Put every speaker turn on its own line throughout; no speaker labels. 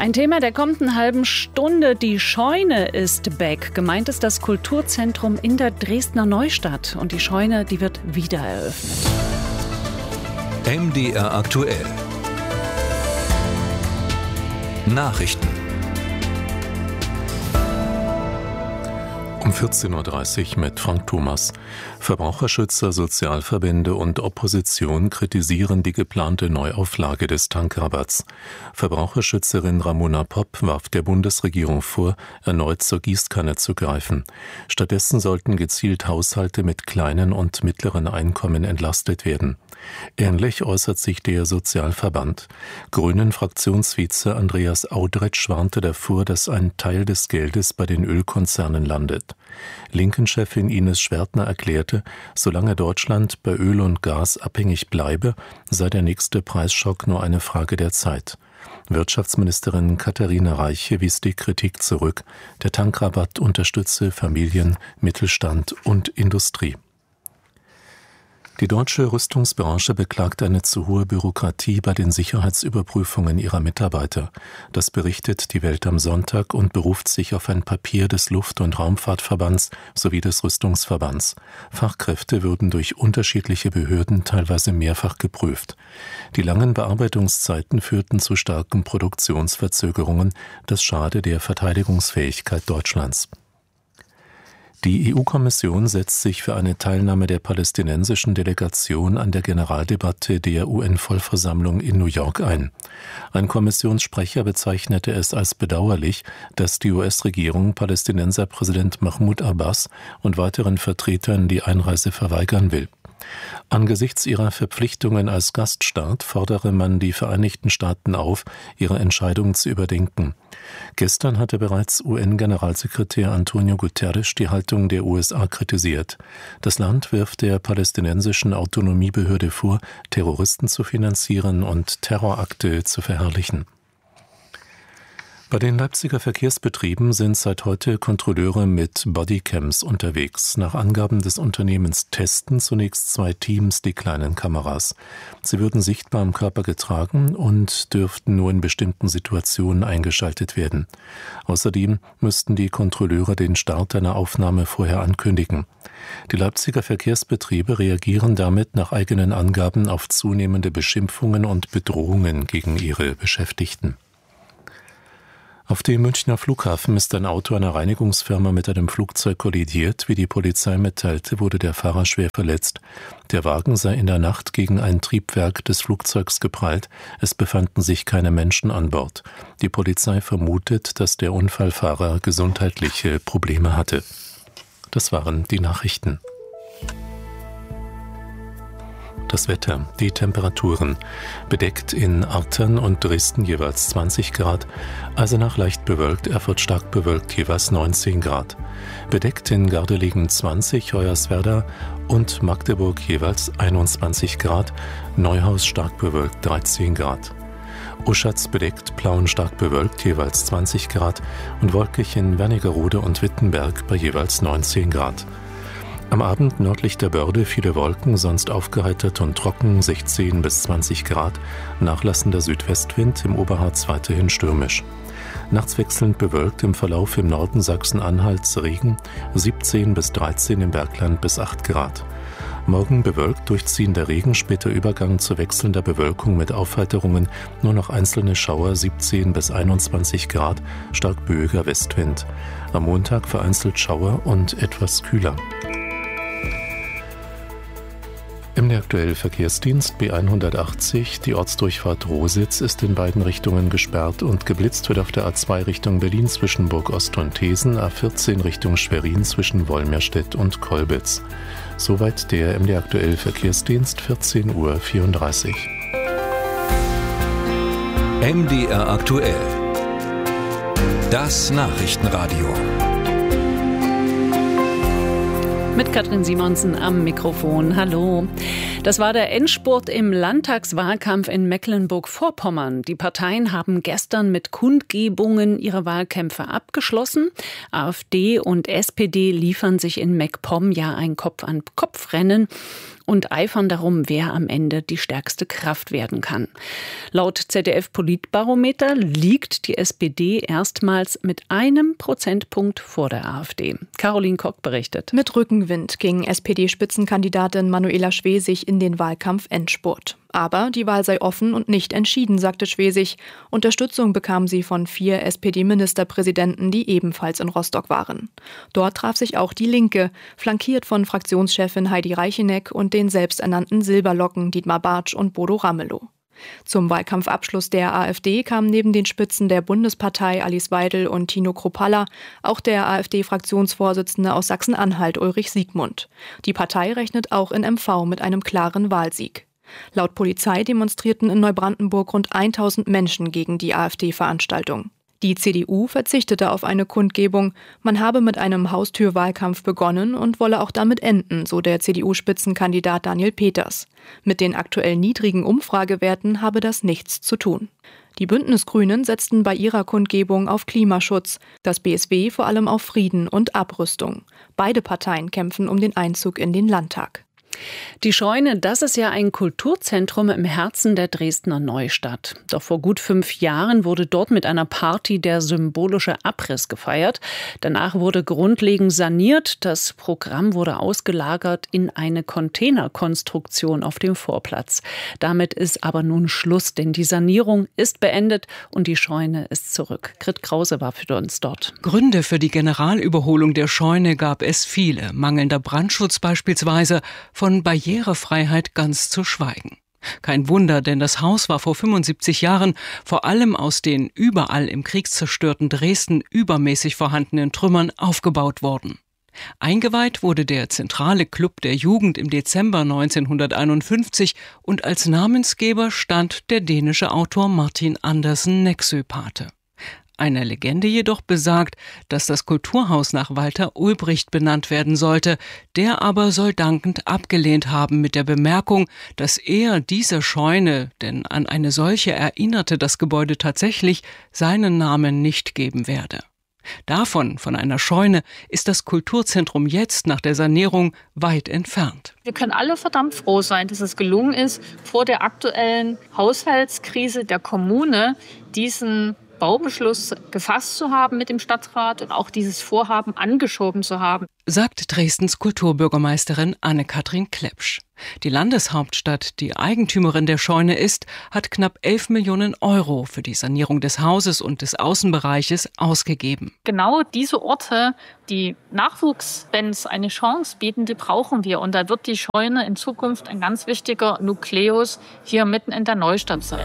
Ein Thema der kommenden halben Stunde. Die Scheune ist back. Gemeint ist das Kulturzentrum in der Dresdner Neustadt. Und die Scheune, die wird wieder eröffnet.
MDR aktuell. Nachrichten. Um 14.30 Uhr mit Frank Thomas. Verbraucherschützer, Sozialverbände und Opposition kritisieren die geplante Neuauflage des Tankrabatts. Verbraucherschützerin Ramona Popp warf der Bundesregierung vor, erneut zur Gießkanne zu greifen. Stattdessen sollten gezielt Haushalte mit kleinen und mittleren Einkommen entlastet werden. Ähnlich äußert sich der Sozialverband. Grünen-Fraktionsvize Andreas Audretsch warnte davor, dass ein Teil des Geldes bei den Ölkonzernen landet. Linken-Chefin Ines Schwertner erklärte, solange Deutschland bei Öl und Gas abhängig bleibe, sei der nächste Preisschock nur eine Frage der Zeit. Wirtschaftsministerin Katharina Reiche wies die Kritik zurück. Der Tankrabatt unterstütze Familien, Mittelstand und Industrie. Die deutsche Rüstungsbranche beklagt eine zu hohe Bürokratie bei den Sicherheitsüberprüfungen ihrer Mitarbeiter. Das berichtet die Welt am Sonntag und beruft sich auf ein Papier des Luft- und Raumfahrtverbands sowie des Rüstungsverbands. Fachkräfte würden durch unterschiedliche Behörden teilweise mehrfach geprüft. Die langen Bearbeitungszeiten führten zu starken Produktionsverzögerungen. Das schade der Verteidigungsfähigkeit Deutschlands. Die EU-Kommission setzt sich für eine Teilnahme der palästinensischen Delegation an der Generaldebatte der UN-Vollversammlung in New York ein. Ein Kommissionssprecher bezeichnete es als bedauerlich, dass die US-Regierung Palästinenserpräsident Mahmoud Abbas und weiteren Vertretern die Einreise verweigern will. Angesichts ihrer Verpflichtungen als Gaststaat fordere man die Vereinigten Staaten auf, ihre Entscheidung zu überdenken. Gestern hatte bereits UN-Generalsekretär Antonio Guterres die Haltung der USA kritisiert. Das Land wirft der palästinensischen Autonomiebehörde vor, Terroristen zu finanzieren und Terrorakte zu verherrlichen. Bei den Leipziger Verkehrsbetrieben sind seit heute Kontrolleure mit Bodycams unterwegs. Nach Angaben des Unternehmens testen zunächst 2 Teams die kleinen Kameras. Sie würden sichtbar am Körper getragen und dürften nur in bestimmten Situationen eingeschaltet werden. Außerdem müssten die Kontrolleure den Start einer Aufnahme vorher ankündigen. Die Leipziger Verkehrsbetriebe reagieren damit nach eigenen Angaben auf zunehmende Beschimpfungen und Bedrohungen gegen ihre Beschäftigten. Auf dem Münchner Flughafen ist ein Auto einer Reinigungsfirma mit einem Flugzeug kollidiert. Wie die Polizei mitteilte, wurde der Fahrer schwer verletzt. Der Wagen sei in der Nacht gegen ein Triebwerk des Flugzeugs geprallt. Es befanden sich keine Menschen an Bord. Die Polizei vermutet, dass der Unfallfahrer gesundheitliche Probleme hatte. Das waren die Nachrichten. Das Wetter, die Temperaturen. Bedeckt in Artern und Dresden jeweils 20 Grad, Eisenach leicht bewölkt, Erfurt stark bewölkt jeweils 19 Grad. Bedeckt in Gardelegen 20, Hoyerswerda und Magdeburg jeweils 21 Grad, Neuhaus stark bewölkt 13 Grad. Uschatz bedeckt, Plauen stark bewölkt jeweils 20 Grad und wolkig in Wernigerode und Wittenberg bei jeweils 19 Grad. Am Abend nördlich der Börde viele Wolken, sonst aufgeheitert und trocken, 16 bis 20 Grad, nachlassender Südwestwind, im Oberharz weiterhin stürmisch. Nachts wechselnd bewölkt, im Verlauf im Norden Sachsen-Anhalts Regen, 17 bis 13 im Bergland bis 8 Grad. Morgen bewölkt, durchziehender Regen, später Übergang zu wechselnder Bewölkung mit Aufheiterungen, nur noch einzelne Schauer, 17 bis 21 Grad, stark böiger Westwind. Am Montag vereinzelt Schauer und etwas kühler. MDR aktuell Verkehrsdienst B180, die Ortsdurchfahrt Rositz ist in beiden Richtungen gesperrt und geblitzt wird auf der A2 Richtung Berlin zwischen Burg-Ost und Thesen, A14 Richtung Schwerin zwischen Wolmirstedt und Kolbitz. Soweit der MDR aktuell Verkehrsdienst, 14:34 Uhr. MDR aktuell. Das Nachrichtenradio.
Mit Katrin Simonsen am Mikrofon. Hallo. Das war der Endspurt im Landtagswahlkampf in Mecklenburg-Vorpommern. Die Parteien haben gestern mit Kundgebungen ihre Wahlkämpfe abgeschlossen. AfD und SPD liefern sich in MacPom ja ein Kopf-an-Kopf-Rennen. und eifern darum, wer am Ende die stärkste Kraft werden kann. Laut ZDF-Politbarometer liegt die SPD erstmals mit 1 Prozentpunkt vor der AfD. Caroline Kock berichtet.
Mit Rückenwind ging SPD-Spitzenkandidatin Manuela Schwesig in den Wahlkampf-Endspurt. Aber die Wahl sei offen und nicht entschieden, sagte Schwesig. Unterstützung bekam sie von 4 SPD-Ministerpräsidenten, die ebenfalls in Rostock waren. Dort traf sich auch die Linke, flankiert von Fraktionschefin Heidi Reicheneck und den selbsternannten Silberlocken Dietmar Bartsch und Bodo Ramelow. Zum Wahlkampfabschluss der AfD kamen neben den Spitzen der Bundespartei Alice Weidel und Tino Kruppalla auch der AfD-Fraktionsvorsitzende aus Sachsen-Anhalt Ulrich Siegmund. Die Partei rechnet auch in MV mit einem klaren Wahlsieg. Laut Polizei demonstrierten in Neubrandenburg rund 1000 Menschen gegen die AfD-Veranstaltung. Die CDU verzichtete auf eine Kundgebung. Man habe mit einem Haustürwahlkampf begonnen und wolle auch damit enden, so der CDU-Spitzenkandidat Daniel Peters. Mit den aktuell niedrigen Umfragewerten habe das nichts zu tun. Die Bündnisgrünen setzten bei ihrer Kundgebung auf Klimaschutz, das BSW vor allem auf Frieden und Abrüstung. Beide Parteien kämpfen um den Einzug in den Landtag.
Die Scheune, das ist ja ein Kulturzentrum im Herzen der Dresdner Neustadt. Doch vor gut 5 Jahren wurde dort mit einer Party der symbolische Abriss gefeiert. Danach wurde grundlegend saniert. Das Programm wurde ausgelagert in eine Containerkonstruktion auf dem Vorplatz. Damit ist aber nun Schluss, denn die Sanierung ist beendet und die Scheune ist zurück. Grit Krause war für uns dort.
Gründe für die Generalüberholung der Scheune gab es viele. Mangelnder Brandschutz beispielsweise, von Barrierefreiheit ganz zu schweigen. Kein Wunder, denn das Haus war vor 75 Jahren vor allem aus den überall im Krieg zerstörten Dresden übermäßig vorhandenen Trümmern aufgebaut worden. Eingeweiht wurde der zentrale Club der Jugend im Dezember 1951 und als Namensgeber stand der dänische Autor Martin Andersen Nexø Pate. Eine Legende jedoch besagt, dass das Kulturhaus nach Walter Ulbricht benannt werden sollte. Der aber soll dankend abgelehnt haben mit der Bemerkung, dass er dieser Scheune, denn an eine solche erinnerte das Gebäude tatsächlich, seinen Namen nicht geben werde. Von einer Scheune, ist das Kulturzentrum jetzt nach der Sanierung weit entfernt.
Wir können alle verdammt froh sein, dass es gelungen ist, vor der aktuellen Haushaltskrise der Kommune diesen Baubeschluss gefasst zu haben mit dem Stadtrat und auch dieses Vorhaben angeschoben zu haben,
sagt Dresdens Kulturbürgermeisterin Anne-Kathrin Klepsch. Die Landeshauptstadt, die Eigentümerin der Scheune ist, hat knapp 11 Millionen Euro für die Sanierung des Hauses und des Außenbereiches ausgegeben.
Genau diese Orte, die Nachwuchsbands eine Chance bieten, die brauchen wir. Und da wird die Scheune in Zukunft ein ganz wichtiger Nukleus hier mitten in der Neustadt sein.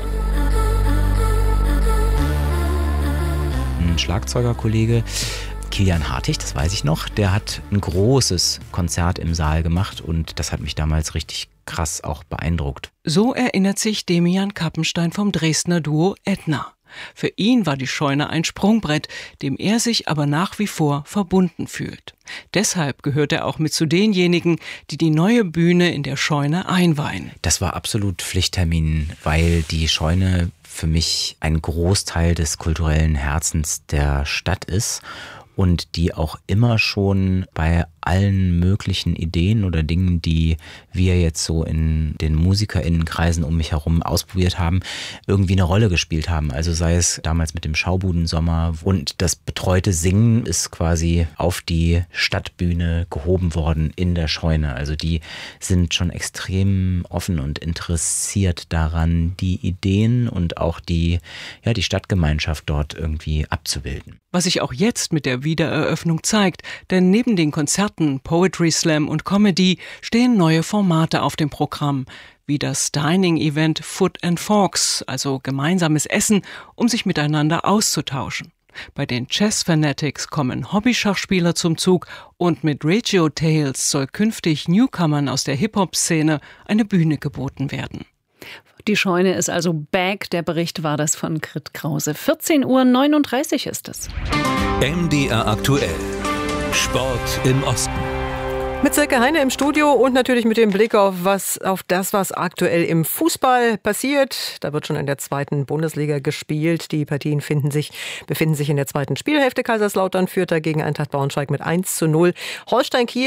Ein Schlagzeugerkollege, Kilian Hartig, das weiß ich noch, der hat ein großes Konzert im Saal gemacht und das hat mich damals richtig krass auch beeindruckt.
So erinnert sich Demian Kappenstein vom Dresdner Duo Edna. Für ihn war die Scheune ein Sprungbrett, dem er sich aber nach wie vor verbunden fühlt. Deshalb gehört er auch mit zu denjenigen, die die neue Bühne in der Scheune einweihen.
Das war absolut Pflichttermin, weil die Scheune für mich ein Großteil des kulturellen Herzens der Stadt ist und die auch immer schon bei allen möglichen Ideen oder Dingen, die wir jetzt so in den MusikerInnenkreisen um mich herum ausprobiert haben, irgendwie eine Rolle gespielt haben. Also sei es damals mit dem Schaubudensommer und das betreute Singen ist quasi auf die Stadtbühne gehoben worden in der Scheune. Also die sind schon extrem offen und interessiert daran, die Ideen und auch die Stadtgemeinschaft dort irgendwie abzubilden.
Was sich auch jetzt mit der Wiedereröffnung zeigt, denn neben den Konzerten, Poetry Slam und Comedy stehen neue Formate auf dem Programm, wie das Dining-Event Food and Forks, also gemeinsames Essen, um sich miteinander auszutauschen. Bei den Chess Fanatics kommen Hobbyschachspieler zum Zug und mit Regio Tales soll künftig Newcomern aus der Hip-Hop-Szene eine Bühne geboten werden.
Die Scheune ist also back. Der Bericht war das von Grit Krause. 14:39 Uhr ist es.
MDR aktuell. Sport im Osten.
Mit Silke Heine im Studio und natürlich mit dem Blick auf das, was aktuell im Fußball passiert. Da wird schon in der 2. Bundesliga gespielt. Die Partien befinden sich in der 2. Spielhälfte. Kaiserslautern führt dagegen Eintracht Braunschweig mit 1:0. Holstein Kiel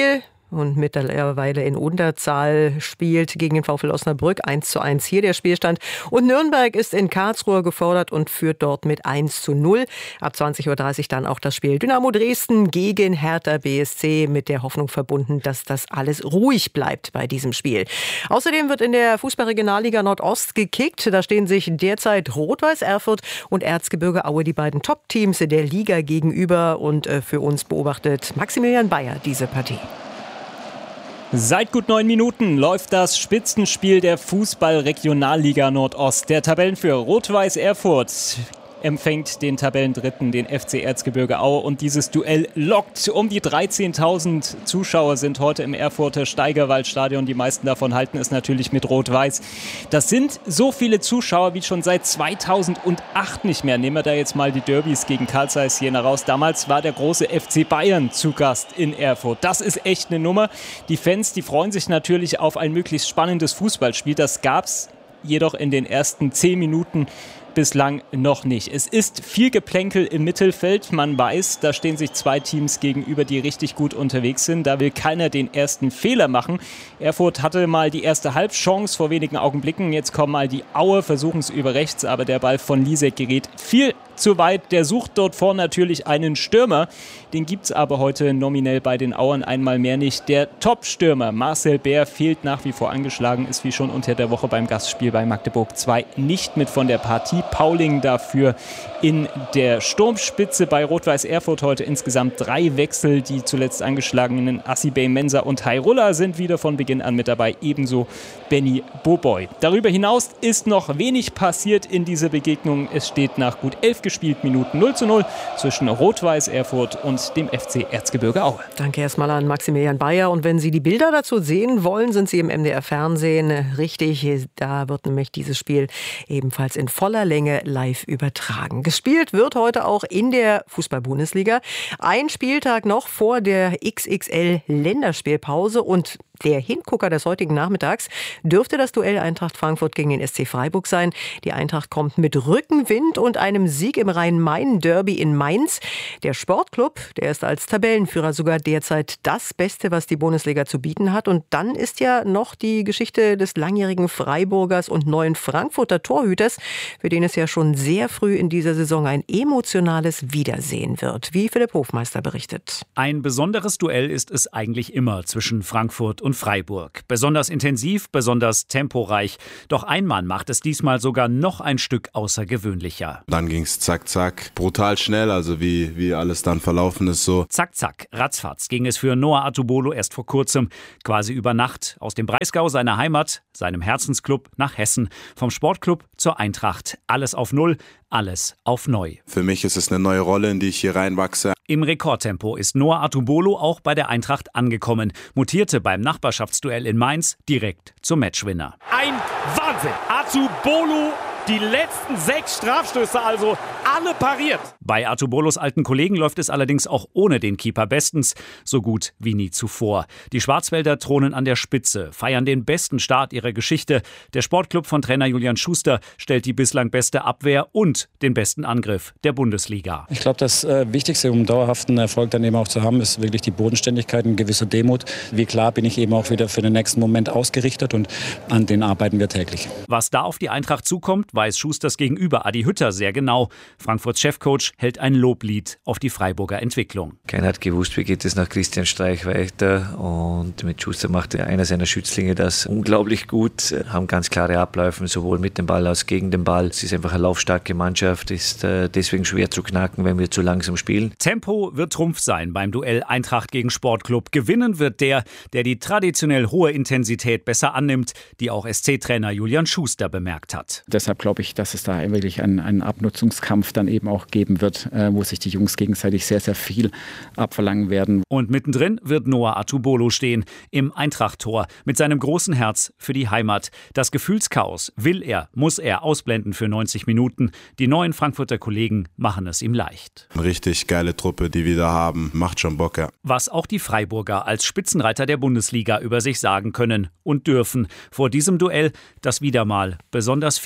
und mittlerweile in Unterzahl spielt gegen den VfL Osnabrück 1:1 hier der Spielstand. Und Nürnberg ist in Karlsruhe gefordert und führt dort mit 1:0. Ab 20:30 Uhr dann auch das Spiel Dynamo Dresden gegen Hertha BSC, mit der Hoffnung verbunden, dass das alles ruhig bleibt bei diesem Spiel. Außerdem wird in der Fußball-Regionalliga Nordost gekickt. Da stehen sich derzeit Rot-Weiß Erfurt und Erzgebirge Aue, die beiden Top-Teams der Liga, gegenüber. Und für uns beobachtet Maximilian Bayer diese Partie.
Seit gut 9 Minuten läuft das Spitzenspiel der Fußball-Regionalliga Nordost. Der Tabellenführer Rot-Weiß Erfurt empfängt den Tabellendritten, den FC Erzgebirge Aue, und dieses Duell lockt. Um die 13.000 Zuschauer sind heute im Erfurter Steigerwaldstadion. Die meisten davon halten es natürlich mit Rot-Weiß. Das sind so viele Zuschauer wie schon seit 2008 nicht mehr. Nehmen wir da jetzt mal die Derbys gegen Carl Zeiss Jena raus. Damals war der große FC Bayern zu Gast in Erfurt. Das ist echt eine Nummer. Die Fans, die freuen sich natürlich auf ein möglichst spannendes Fußballspiel. Das gab's jedoch in den ersten 10 Minuten bislang noch nicht. Es ist viel Geplänkel im Mittelfeld. Man weiß, da stehen sich 2 Teams gegenüber, die richtig gut unterwegs sind. Da will keiner den ersten Fehler machen. Erfurt hatte mal die erste Halbchance vor wenigen Augenblicken. Jetzt kommen mal die Aue, versuchen es über rechts, aber der Ball von Lisek gerät viel zu weit. Der sucht dort vorne natürlich einen Stürmer. Den gibt es aber heute nominell bei den Auern einmal mehr nicht. Der Top-Stürmer Marcel Bär fehlt nach wie vor angeschlagen, ist wie schon unter der Woche beim Gastspiel bei Magdeburg 2 nicht mit von der Partie. Pauling dafür in der Sturmspitze bei Rot-Weiß Erfurt heute insgesamt 3 Wechsel. Die zuletzt angeschlagenen Assibay Mensah und Hairola sind wieder von Beginn an mit dabei, ebenso Benny Boboy. Darüber hinaus ist noch wenig passiert in dieser Begegnung. Es steht nach gut 11 gespielt Minuten 0:0 zwischen Rot-Weiß Erfurt und dem FC Erzgebirge Aue.
Danke erstmal an Maximilian Bayer. Und wenn Sie die Bilder dazu sehen wollen, sind Sie im MDR-Fernsehen richtig. Da wird nämlich dieses Spiel ebenfalls in voller Länge live übertragen. Gespielt wird heute auch in der Fußball-Bundesliga. Ein Spieltag noch vor der XXL-Länderspielpause, und der Hingucker des heutigen Nachmittags dürfte das Duell Eintracht Frankfurt gegen den SC Freiburg sein. Die Eintracht kommt mit Rückenwind und einem Sieg im Rhein-Main-Derby in Mainz. Der Sportclub, der ist als Tabellenführer sogar derzeit das Beste, was die Bundesliga zu bieten hat. Und dann ist ja noch die Geschichte des langjährigen Freiburgers und neuen Frankfurter Torhüters, für den es ja schon sehr früh in dieser Saison ein emotionales Wiedersehen wird, wie Philipp Hofmeister berichtet.
Ein besonderes Duell ist es eigentlich immer zwischen Frankfurt und Freiburg. Besonders intensiv, besonders temporeich. Doch ein Mann macht es diesmal sogar noch ein Stück außergewöhnlicher.
Dann ging es zack, zack, brutal schnell, also wie alles dann verlaufen ist so.
Zack, zack, ratzfatz ging es für Noah Atubolo erst vor kurzem, quasi über Nacht, aus dem Breisgau, seiner Heimat, seinem Herzensclub, nach Hessen. Vom Sportclub zur Eintracht. Alles auf Null, alles auf neu.
Für mich ist es eine neue Rolle, in die ich hier reinwachse.
Im Rekordtempo ist Noah Atubolo auch bei der Eintracht angekommen, mutierte beim Nachbarschaftsduell in Mainz direkt zum Matchwinner.
Ein Wahnsinn! Atubolo, die letzten 6 Strafstöße also alle pariert.
Bei Atubolos alten Kollegen läuft es allerdings auch ohne den Keeper bestens, so gut wie nie zuvor. Die Schwarzwälder thronen an der Spitze, feiern den besten Start ihrer Geschichte. Der Sportclub von Trainer Julian Schuster stellt die bislang beste Abwehr und den besten Angriff der Bundesliga.
Ich glaube, das Wichtigste, um dauerhaften Erfolg dann eben auch zu haben, ist wirklich die Bodenständigkeit, eine gewisse Demut. Wie klar bin ich eben auch wieder für den nächsten Moment ausgerichtet, und an den arbeiten wir täglich.
Was da auf die Eintracht zukommt, weiß Schusters Gegenüber Adi Hütter sehr genau. Frankfurts Chefcoach hält ein Loblied auf die Freiburger Entwicklung.
Keiner hat gewusst, wie geht es nach Christian Streich weiter, und mit Schuster machte einer seiner Schützlinge das unglaublich gut, haben ganz klare Abläufe, sowohl mit dem Ball als gegen den Ball. Es ist einfach eine laufstarke Mannschaft, ist deswegen schwer zu knacken, wenn wir zu langsam spielen.
Tempo wird Trumpf sein beim Duell Eintracht gegen Sportclub. Gewinnen wird der die traditionell hohe Intensität besser annimmt, die auch SC-Trainer Julian Schuster bemerkt hat.
Deshalb glaube ich, dass es da wirklich einen Abnutzungskampf dann eben auch geben wird, wo sich die Jungs gegenseitig sehr, sehr viel abverlangen werden.
Und mittendrin wird Noah Atubolo stehen, im Eintracht-Tor, mit seinem großen Herz für die Heimat. Das Gefühlschaos muss er ausblenden für 90 Minuten. Die neuen Frankfurter Kollegen machen es ihm leicht.
Eine richtig geile Truppe, die wir da haben. Macht schon Bock, ja.
Was auch die Freiburger als Spitzenreiter der Bundesliga über sich sagen können und dürfen. Vor diesem Duell, das wieder mal besonders viel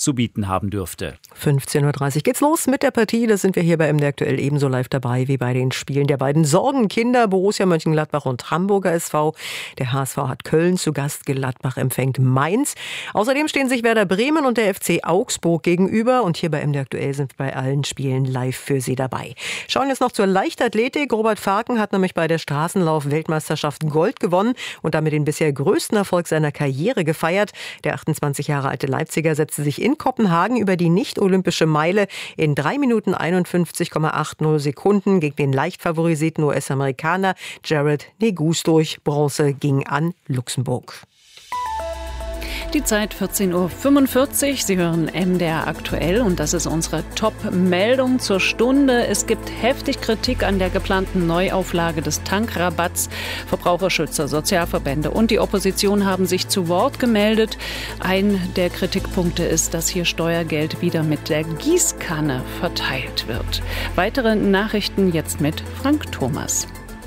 zu bieten haben dürfte.
15.30 Uhr geht's los mit der Partie. Da sind wir hier bei MDR aktuell ebenso live dabei wie bei den Spielen der beiden Sorgenkinder Borussia Mönchengladbach und Hamburger SV. Der HSV hat Köln zu Gast, Gladbach empfängt Mainz. Außerdem stehen sich Werder Bremen und der FC Augsburg gegenüber. Und hier bei MDR aktuell sind wir bei allen Spielen live für Sie dabei. Schauen jetzt noch zur Leichtathletik. Robert Farken hat nämlich bei der Straßenlauf-Weltmeisterschaft Gold gewonnen und damit den bisher größten Erfolg seiner Karriere gefeiert. Der 28 Jahre alte Leipziger setzte sich in Kopenhagen über die nicht-olympische Meile in 3 Minuten 51,80 Sekunden gegen den leicht favorisierten US-Amerikaner Jared Negus durch. Bronze ging an Luxemburg.
Die Zeit 14.45 Uhr. Sie hören MDR aktuell und das ist unsere Top-Meldung zur Stunde. Es gibt heftig Kritik an der geplanten Neuauflage des Tankrabatts. Verbraucherschützer, Sozialverbände und die Opposition haben sich zu Wort gemeldet. Ein der Kritikpunkte ist, dass hier Steuergeld wieder mit der Gießkanne verteilt wird. Weitere Nachrichten jetzt mit Frank Thomas.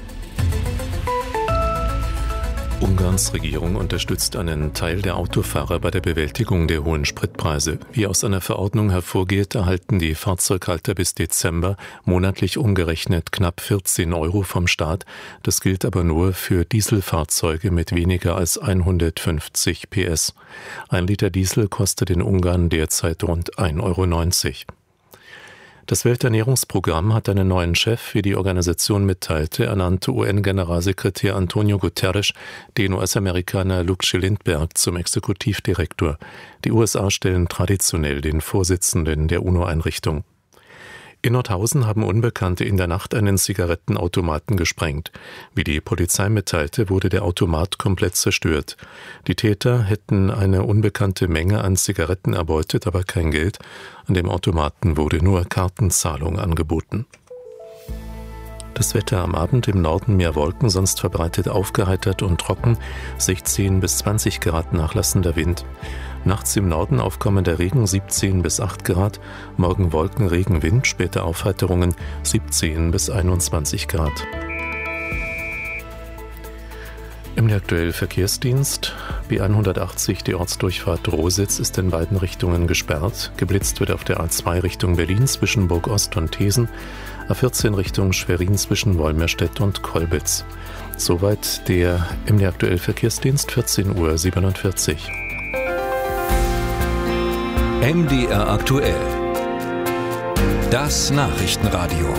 Ungarns Regierung unterstützt einen Teil der Autofahrer bei der Bewältigung der hohen Spritpreise. Wie aus einer Verordnung hervorgeht, erhalten die Fahrzeughalter bis Dezember monatlich umgerechnet knapp 14 € vom Staat. Das gilt aber nur für Dieselfahrzeuge mit weniger als 150 PS. 1 Liter Diesel kostet in Ungarn derzeit rund 1,90 €. Das Welternährungsprogramm hat einen neuen Chef, wie die Organisation mitteilte, ernannte UN-Generalsekretär Antonio Guterres den US-Amerikaner Luke Lindbergh zum Exekutivdirektor. Die USA stellen traditionell den Vorsitzenden der UNO-Einrichtung. In Nordhausen haben Unbekannte in der Nacht einen Zigarettenautomaten gesprengt. Wie die Polizei mitteilte, wurde der Automat komplett zerstört. Die Täter hätten eine unbekannte Menge an Zigaretten erbeutet, aber kein Geld. An dem Automaten wurde nur Kartenzahlung angeboten. Das Wetter am Abend im Norden mehr Wolken, sonst verbreitet aufgeheitert und trocken, 16 bis 20 Grad nachlassender Wind. Nachts im Norden aufkommender Regen 17 bis 8 Grad, morgen Wolken, Regen, Wind, später Aufheiterungen 17 bis 21 Grad. Im aktuellen Verkehrsdienst B180, die Ortsdurchfahrt Rositz, ist in beiden Richtungen gesperrt. Geblitzt wird auf der A2 Richtung Berlin zwischen Burg-Ost und Thesen, A14 Richtung Schwerin zwischen Wolmirstedt und Kolbitz. Soweit der MDR aktuell Verkehrsdienst, 14.47 Uhr.
MDR aktuell. Das Nachrichtenradio.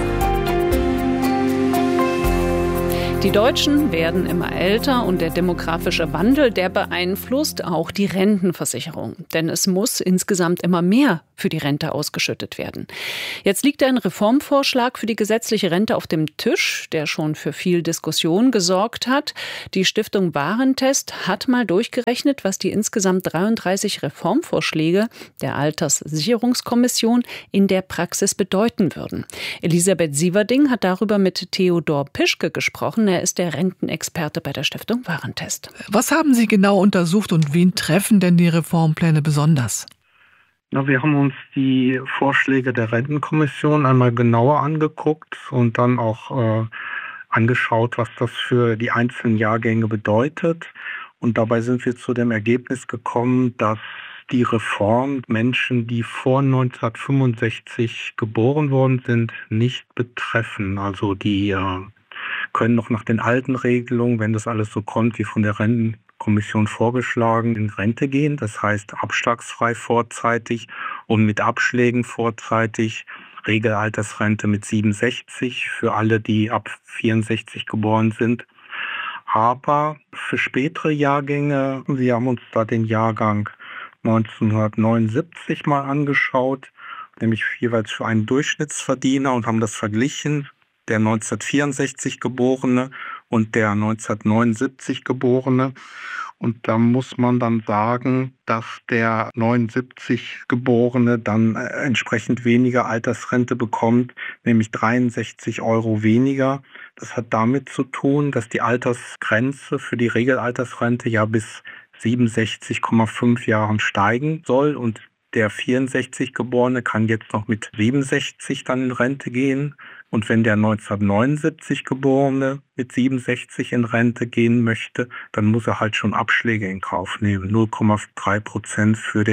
Die Deutschen werden immer älter und der demografische Wandel, der beeinflusst auch die Rentenversicherung. Denn es muss insgesamt immer mehr für die Rente ausgeschüttet werden. Jetzt liegt ein Reformvorschlag für die gesetzliche Rente auf dem Tisch, der schon für viel Diskussion gesorgt hat. Die Stiftung Warentest hat mal durchgerechnet, was die insgesamt 33 Reformvorschläge der Alterssicherungskommission in der Praxis bedeuten würden. Elisabeth Sieverding hat darüber mit Theodor Pischke gesprochen. Er ist der Rentenexperte bei der Stiftung Warentest.
Was haben Sie genau untersucht und wen treffen denn die Reformpläne besonders?
Wir haben uns die Vorschläge der Rentenkommission einmal genauer angeguckt und dann auch angeschaut, was das für die einzelnen Jahrgänge bedeutet. Und dabei sind wir zu dem Ergebnis gekommen, dass die Reform Menschen, die vor 1965 geboren worden sind, nicht betreffen. Also die können noch nach den alten Regelungen, wenn das alles so kommt wie von der Rentenkommission vorgeschlagen, in Rente gehen. Das heißt abschlagsfrei vorzeitig und mit Abschlägen vorzeitig. Regelaltersrente mit 67 für alle, die ab 64 geboren sind. Aber für spätere Jahrgänge, wir haben uns da den Jahrgang 1979 mal angeschaut, nämlich jeweils für einen Durchschnittsverdiener und haben das verglichen. Der 1964 Geborene und der 1979 Geborene. Und da muss man dann sagen, dass der 79 Geborene dann entsprechend weniger Altersrente bekommt, nämlich 63 € weniger. Das hat damit zu tun, dass die Altersgrenze für die Regelaltersrente ja bis 67,5 Jahren steigen soll und der 64 Geborene kann jetzt noch mit 67 dann in Rente gehen. Und wenn der 1979 Geborene mit 67 in Rente gehen möchte, dann muss er halt schon Abschläge in Kauf nehmen. 0,3% für den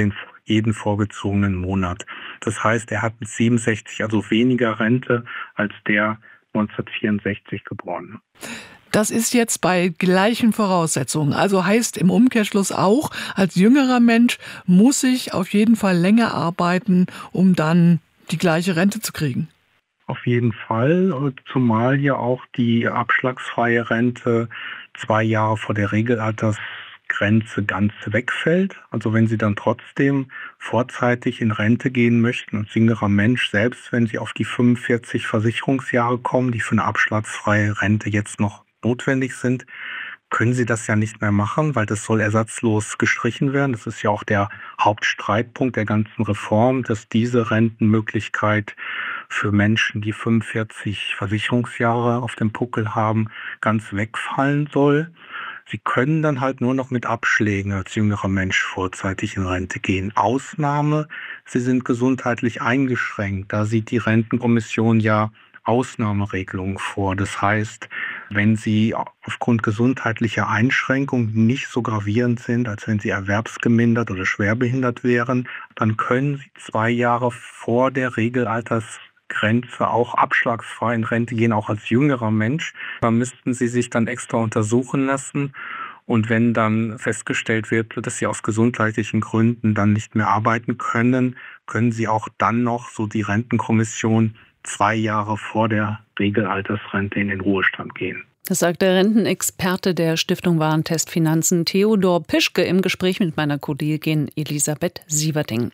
jeden vorgezogenen Monat. Das heißt, er hat mit 67 also weniger Rente als der 1964 Geborene.
Das ist jetzt bei gleichen Voraussetzungen. Also heißt im Umkehrschluss auch, als jüngerer Mensch muss ich auf jeden Fall länger arbeiten, um dann die gleiche Rente zu kriegen.
Auf jeden Fall, zumal ja auch die abschlagsfreie Rente 2 Jahre vor der Regelaltersgrenze ganz wegfällt. Also wenn Sie dann trotzdem vorzeitig in Rente gehen möchten als jüngerer Mensch, selbst wenn Sie auf die 45 Versicherungsjahre kommen, die für eine abschlagsfreie Rente jetzt noch notwendig sind, können Sie das ja nicht mehr machen, weil das soll ersatzlos gestrichen werden. Das ist ja auch der Hauptstreitpunkt der ganzen Reform, dass diese Rentenmöglichkeit für Menschen, die 45 Versicherungsjahre auf dem Puckel haben, ganz wegfallen soll. Sie können dann halt nur noch mit Abschlägen als jüngerer Mensch vorzeitig in Rente gehen. Ausnahme, Sie sind gesundheitlich eingeschränkt. Da sieht die Rentenkommission ja Ausnahmeregelungen vor. Das heißt, wenn Sie aufgrund gesundheitlicher Einschränkungen nicht so gravierend sind, als wenn Sie erwerbsgemindert oder schwerbehindert wären, dann können Sie 2 Jahre vor der Regelaltersgrenze auch abschlagsfrei in Rente gehen, auch als jüngerer Mensch. Da müssten Sie sich dann extra untersuchen lassen. Und wenn dann festgestellt wird, dass Sie aus gesundheitlichen Gründen dann nicht mehr arbeiten können, können Sie auch dann noch, so die Rentenkommission, 2 Jahre vor der Regelaltersrente in den Ruhestand gehen.
Das sagt der Rentenexperte der Stiftung Warentest Finanzen Theodor Pischke im Gespräch mit meiner Kollegin Elisabeth Sieverding.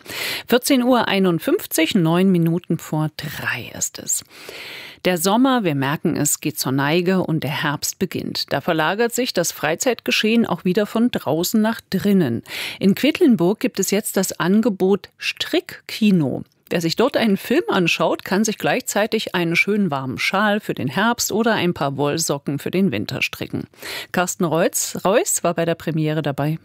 14:51 Uhr, 9 Minuten vor 3 ist es. Der Sommer, wir merken es, geht zur Neige und der Herbst beginnt. Da verlagert sich das Freizeitgeschehen auch wieder von draußen nach drinnen. In Quedlinburg gibt es jetzt das Angebot Strickkino. Wer sich dort einen Film anschaut, kann sich gleichzeitig einen schönen warmen Schal für den Herbst oder ein paar Wollsocken für den Winter stricken. Carsten Reuss war bei der Premiere dabei.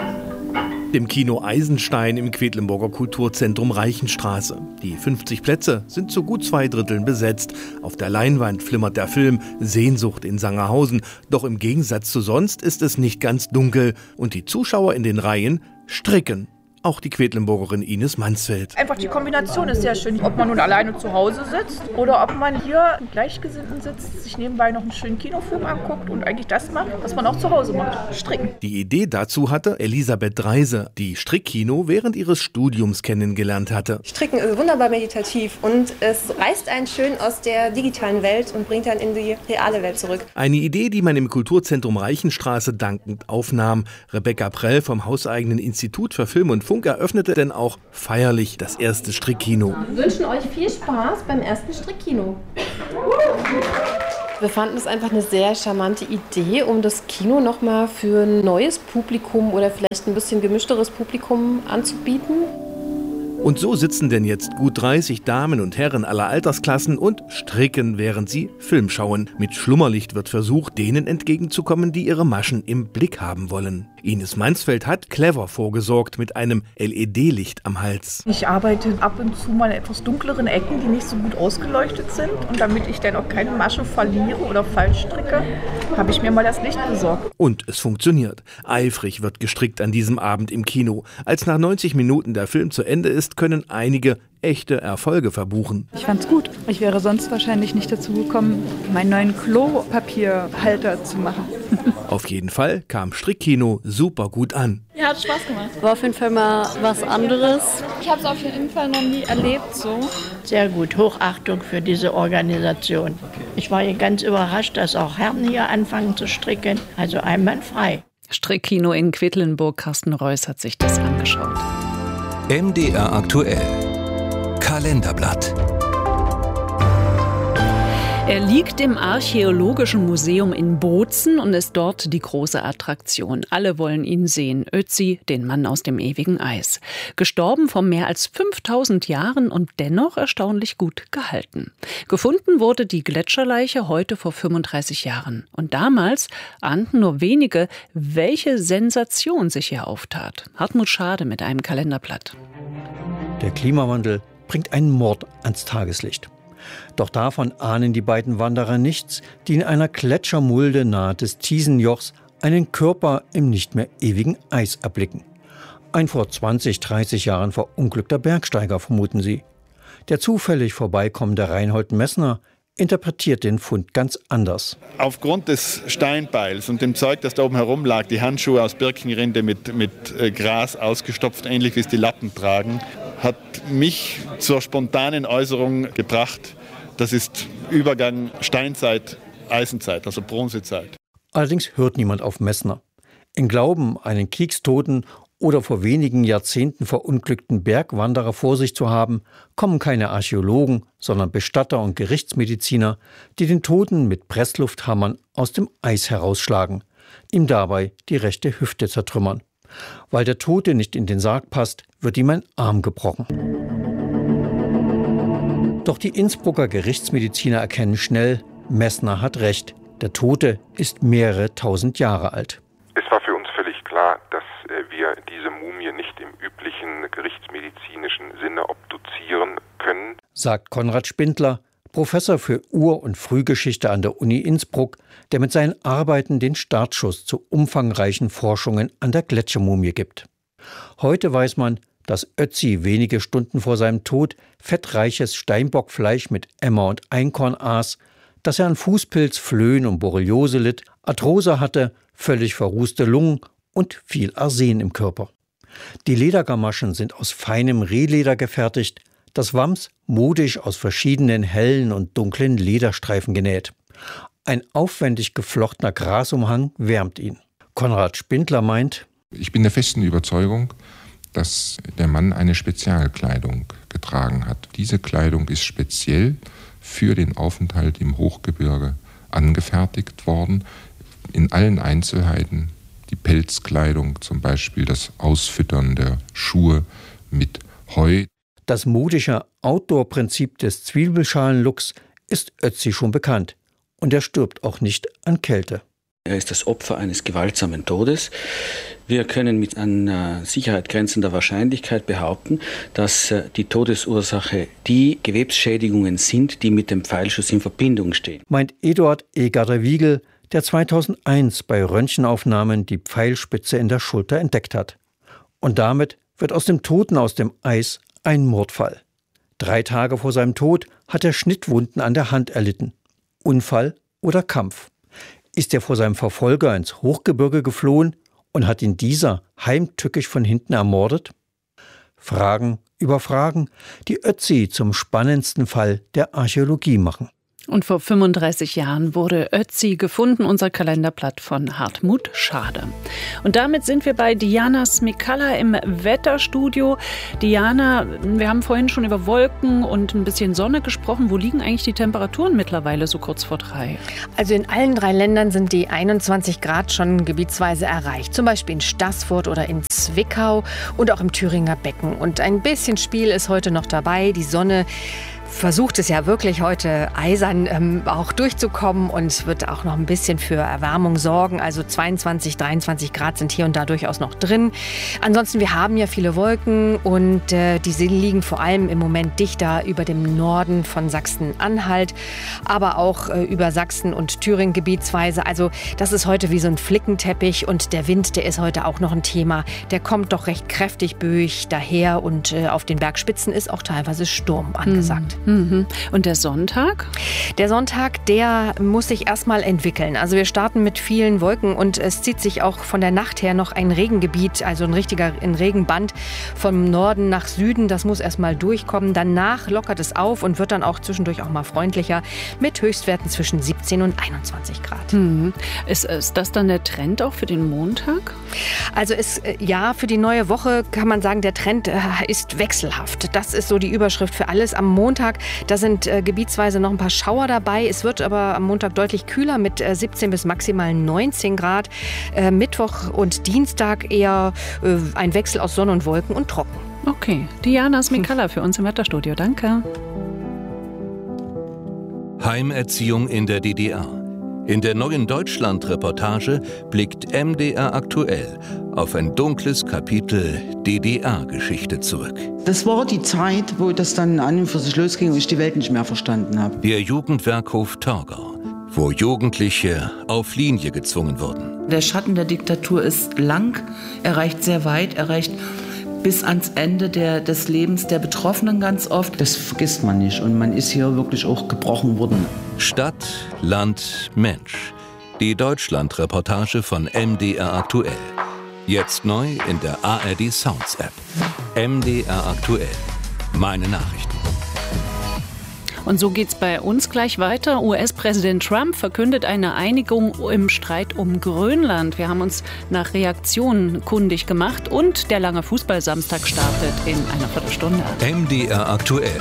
Dem Kino Eisenstein im Quedlinburger Kulturzentrum Reichenstraße. Die 50 Plätze sind zu gut 2/3 besetzt. Auf der Leinwand flimmert der Film Sehnsucht in Sangerhausen. Doch im Gegensatz zu sonst ist es nicht ganz dunkel. Und die Zuschauer in den Reihen stricken. Auch die Quedlinburgerin Ines Mansfeld.
Einfach die Kombination ist sehr schön. Ob man nun alleine zu Hause sitzt oder ob man hier mit Gleichgesinnten sitzt, sich nebenbei noch einen schönen Kinofilm anguckt und eigentlich das macht, was man auch zu Hause macht, stricken.
Die Idee dazu hatte Elisabeth Dreise, die Strickkino während ihres Studiums kennengelernt hatte.
Stricken ist wunderbar meditativ und es reißt einen schön aus der digitalen Welt und bringt dann in die reale Welt zurück.
Eine Idee, die man im Kulturzentrum Reichenstraße dankend aufnahm. Rebecca Prell vom hauseigenen Institut für Film und Funk eröffnete denn auch feierlich das erste Strickkino.
Wir wünschen euch viel Spaß beim ersten Strickkino. Wir fanden es einfach eine sehr charmante Idee, um das Kino nochmal für ein neues Publikum oder vielleicht ein bisschen gemischteres Publikum anzubieten.
Und so sitzen denn jetzt gut 30 Damen und Herren aller Altersklassen und stricken, während sie Film schauen. Mit Schlummerlicht wird versucht, denen entgegenzukommen, die ihre Maschen im Blick haben wollen. Ines Mansfeld hat clever vorgesorgt mit einem LED-Licht am Hals.
Ich arbeite ab und zu mal in etwas dunkleren Ecken, die nicht so gut ausgeleuchtet sind. Und damit ich dann auch keine Masche verliere oder falsch stricke, habe ich mir mal das Licht besorgt.
Und es funktioniert. Eifrig wird gestrickt an diesem Abend im Kino. Als nach 90 Minuten der Film zu Ende ist, können einige echte Erfolge verbuchen.
Ich fand's gut. Ich wäre sonst wahrscheinlich nicht dazu gekommen, meinen neuen Klopapierhalter zu machen.
Auf jeden Fall kam Strickkino super gut an.
Ja, hat Spaß gemacht.
War auf jeden Fall mal was anderes.
Ich habe es auf jeden Fall noch nie erlebt so.
Sehr gut, Hochachtung für diese Organisation. Ich war hier ganz überrascht, dass auch Herren hier anfangen zu stricken. Also einwandfrei.
Strickkino in Quedlinburg. Carsten Reuss hat sich das angeschaut.
MDR aktuell. Kalenderblatt.
Er liegt im Archäologischen Museum in Bozen und ist dort die große Attraktion. Alle wollen ihn sehen. Ötzi, den Mann aus dem ewigen Eis. Gestorben vor mehr als 5000 Jahren und dennoch erstaunlich gut gehalten. Gefunden wurde die Gletscherleiche heute vor 35 Jahren. Und damals ahnten nur wenige, welche Sensation sich hier auftat. Hartmut Schade mit einem Kalenderblatt.
Der Klimawandel bringt einen Mord ans Tageslicht. Doch davon ahnen die beiden Wanderer nichts, die in einer Gletschermulde nahe des Thiesenjochs einen Körper im nicht mehr ewigen Eis erblicken. Ein vor 20, 30 Jahren verunglückter Bergsteiger, vermuten sie. Der zufällig vorbeikommende Reinhold Messner interpretiert den Fund ganz anders.
Aufgrund des Steinbeils und dem Zeug, das da oben herum lag, die Handschuhe aus Birkenrinde mit Gras ausgestopft, ähnlich wie es die Lappen tragen, hat mich zur spontanen Äußerung gebracht, das ist Übergang Steinzeit, Eisenzeit, also Bronzezeit.
Allerdings hört niemand auf Messner. Im Glauben, einen Kriegstoten oder vor wenigen Jahrzehnten verunglückten Bergwanderer vor sich zu haben, kommen keine Archäologen, sondern Bestatter und Gerichtsmediziner, die den Toten mit Presslufthammern aus dem Eis herausschlagen, ihm dabei die rechte Hüfte zertrümmern. Weil der Tote nicht in den Sarg passt, wird ihm ein Arm gebrochen. Doch die Innsbrucker Gerichtsmediziner erkennen schnell, Messner hat recht. Der Tote ist mehrere tausend Jahre alt.
Es war für uns völlig klar, dass wir diese Mumie nicht im üblichen gerichtsmedizinischen Sinne obduzieren können,
sagt Konrad Spindler, Professor für Ur- und Frühgeschichte an der Uni Innsbruck, der mit seinen Arbeiten den Startschuss zu umfangreichen Forschungen an der Gletschermumie gibt. Heute weiß man, dass Ötzi wenige Stunden vor seinem Tod fettreiches Steinbockfleisch mit Emmer und Einkorn aß, dass er an Fußpilz, Flöhen und Borreliose litt, Arthrose hatte, völlig verrußte Lungen und viel Arsen im Körper. Die Ledergamaschen sind aus feinem Rehleder gefertigt, das Wams modisch aus verschiedenen hellen und dunklen Lederstreifen genäht. Ein aufwendig geflochtener Grasumhang wärmt ihn. Konrad Spindler meint:
Ich bin der festen Überzeugung, dass der Mann eine Spezialkleidung getragen hat. Diese Kleidung ist speziell für den Aufenthalt im Hochgebirge angefertigt worden, in allen Einzelheiten. Die Pelzkleidung zum Beispiel, das Ausfüttern der Schuhe mit Heu.
Das modische Outdoor-Prinzip des Zwiebelschalenlooks ist Ötzi schon bekannt. Und er stirbt auch nicht an Kälte.
Er ist das Opfer eines gewaltsamen Todes. Wir können mit an Sicherheit grenzender Wahrscheinlichkeit behaupten, dass die Todesursache die Gewebsschädigungen sind, die mit dem Pfeilschuss in Verbindung stehen.
Meint Eduard Egarder-Wiegel, der 2001 bei Röntgenaufnahmen die Pfeilspitze in der Schulter entdeckt hat. Und damit wird aus dem Toten aus dem Eis ein Mordfall. 3 Tage vor seinem Tod hat er Schnittwunden an der Hand erlitten. Unfall oder Kampf? Ist er vor seinem Verfolger ins Hochgebirge geflohen und hat ihn dieser heimtückisch von hinten ermordet? Fragen über Fragen, die Ötzi zum spannendsten Fall der Archäologie machen.
Und vor 35 Jahren wurde Ötzi gefunden, unser Kalenderblatt von Hartmut Schade. Und damit sind wir bei Diana Smikalla im Wetterstudio. Diana, wir haben vorhin schon über Wolken und ein bisschen Sonne gesprochen. Wo liegen eigentlich die Temperaturen mittlerweile so kurz vor 3?
Also in allen 3 Ländern sind die 21 Grad schon gebietsweise erreicht. Zum Beispiel in Staßfurt oder in Zwickau und auch im Thüringer Becken. Und ein bisschen Spiel ist heute noch dabei. Die Sonne versucht es ja wirklich heute eisern auch durchzukommen und wird auch noch ein bisschen für Erwärmung sorgen. Also 22, 23 Grad sind hier und da durchaus noch drin. Ansonsten, wir haben ja viele Wolken und die liegen vor allem im Moment dichter über dem Norden von Sachsen-Anhalt, aber auch über Sachsen und Thüringen gebietsweise. Also das ist heute wie so ein Flickenteppich und der Wind, der ist heute auch noch ein Thema. Der kommt doch recht kräftig böig daher und auf den Bergspitzen ist auch teilweise Sturm angesagt.
Und der Sonntag?
Der Sonntag, der muss sich erstmal entwickeln. Also wir starten mit vielen Wolken und es zieht sich auch von der Nacht her noch ein Regengebiet, also ein Regenband vom Norden nach Süden. Das muss erstmal durchkommen. Danach lockert es auf und wird dann auch zwischendurch auch mal freundlicher mit Höchstwerten zwischen 17 und 21 Grad.
Ist das dann der Trend auch für den Montag?
Also ja, für die neue Woche kann man sagen, der Trend ist wechselhaft. Das ist so die Überschrift für alles. Am Montag, da sind gebietsweise noch ein paar Schauer dabei. Es wird aber am Montag deutlich kühler mit 17 bis maximal 19 Grad. Mittwoch und Dienstag eher ein Wechsel aus Sonne und Wolken und trocken.
Okay, Diana Smikalla für uns im Wetterstudio. Danke.
Heimerziehung in der DDR. In der neuen Deutschland-Reportage blickt MDR aktuell auf ein dunkles Kapitel DDR-Geschichte zurück.
Das war die Zeit, wo das dann an und für sich losging und ich die Welt nicht mehr verstanden habe.
Der Jugendwerkhof Torgau. wo Jugendliche auf Linie gezwungen wurden.
Der Schatten der Diktatur ist lang, er reicht sehr weit, er reicht bis ans Ende des Lebens der Betroffenen ganz oft.
Das vergisst man nicht und man ist hier wirklich auch gebrochen worden.
Stadt, Land, Mensch. Die Deutschland-Reportage von MDR aktuell. Jetzt neu in der ARD Sounds App. MDR aktuell. Meine Nachrichten.
Und so geht's bei uns gleich weiter. US-Präsident Trump verkündet eine Einigung im Streit um Grönland. Wir haben uns nach Reaktionen kundig gemacht und der lange Fußballsamstag startet in einer Viertelstunde.
MDR aktuell.